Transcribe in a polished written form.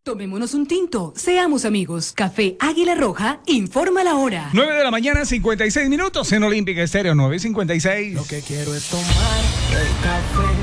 Tomémonos un tinto, seamos amigos. Café Águila Roja, informa la hora. 9:56 en Olímpica Estéreo, 9:56. Lo que quiero es tomar el café.